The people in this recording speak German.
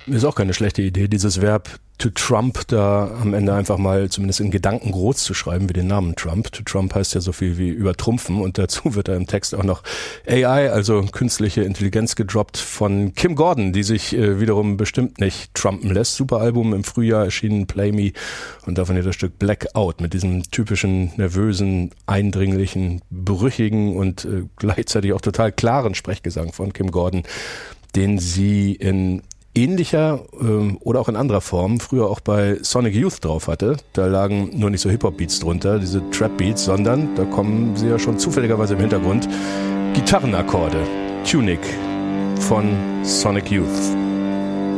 Ist auch keine schlechte Idee, dieses Verb to trump da am Ende einfach mal zumindest in Gedanken groß zu schreiben, wie den Namen Trump. To trump heißt ja so viel wie übertrumpfen und dazu wird da im Text auch noch AI, also künstliche Intelligenz, gedroppt von Kim Gordon, die sich wiederum bestimmt nicht trumpen lässt. Super Album, im Frühjahr erschienen, Play Me, und davon hier das Stück Blackout mit diesem typischen, nervösen, eindringlichen, brüchigen und gleichzeitig auch total klaren Sprechgesang von Kim Gordon, den sie in ähnlicher oder auch in anderer Form früher auch bei Sonic Youth drauf hatte. Da lagen nur nicht so Hip-Hop-Beats drunter, diese Trap-Beats, sondern da kommen sie ja schon zufälligerweise im Hintergrund Gitarrenakkorde. Tunic von Sonic Youth.